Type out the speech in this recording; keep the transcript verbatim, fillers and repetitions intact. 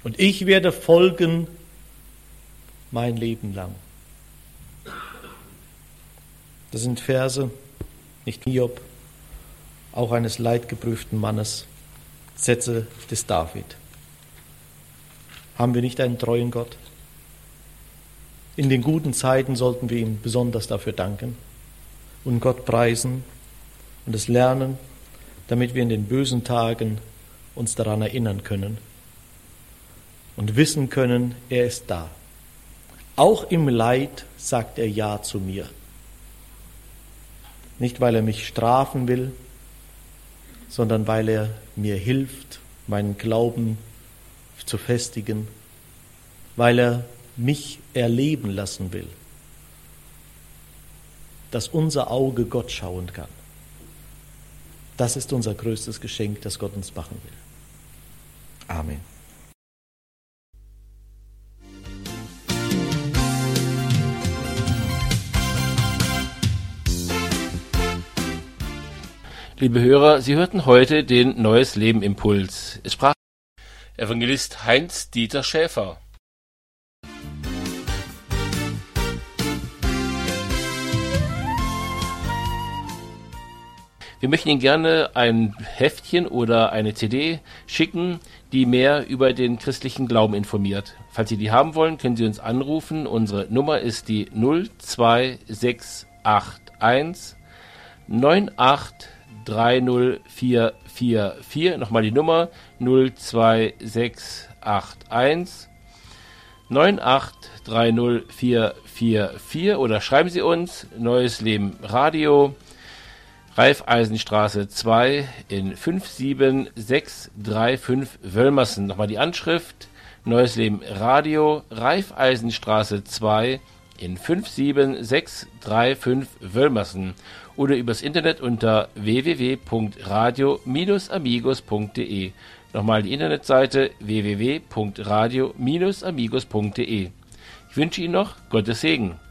Und ich werde folgen mein Leben lang. Das sind Verse, nicht Hiob, auch eines leidgeprüften Mannes, Sätze des David. Haben wir nicht einen treuen Gott? In den guten Zeiten sollten wir ihm besonders dafür danken und Gott preisen und es lernen, damit wir in den bösen Tagen uns daran erinnern können und wissen können, er ist da. Auch im Leid sagt er Ja zu mir. Nicht, weil er mich strafen will, sondern weil er mir hilft, meinen Glauben zu festigen, weil er mich erleben lassen will, dass unser Auge Gott schauen kann. Das ist unser größtes Geschenk, das Gott uns machen will. Amen. Liebe Hörer, Sie hörten heute den Neues Leben Impuls. Es sprach Evangelist Heinz-Dieter Schäfer. Wir möchten Ihnen gerne ein Heftchen oder eine C D schicken, die mehr über den christlichen Glauben informiert. Falls Sie die haben wollen, können Sie uns anrufen. Unsere Nummer ist die null zwei sechs acht eins neun acht drei null vier vier vier. Nochmal die Nummer null zwei sechs acht eins neun acht drei null vier vier vier oder schreiben Sie uns Neues Leben Radio, Raiffeisenstraße zwei in fünf sieben sechs drei fünf Wölmersen. Nochmal die Anschrift Neues Leben Radio, Raiffeisenstraße zwei in fünf sieben sechs drei fünf Wölmersen oder übers Internet unter w w w punkt radio Bindestrich amigos punkt d e. Nochmal die Internetseite w w w punkt radio Bindestrich amigos punkt d e. Ich wünsche Ihnen noch Gottes Segen.